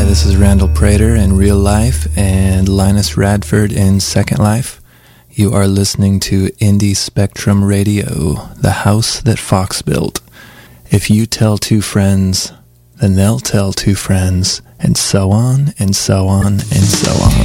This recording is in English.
This is Randall Prater in Real Life and Linus Radford in Second Life. You are listening to Indie Spectrum Radio, the house that Fox built. If you tell two friends, then they'll tell two friends, and so on, and so on, and so on.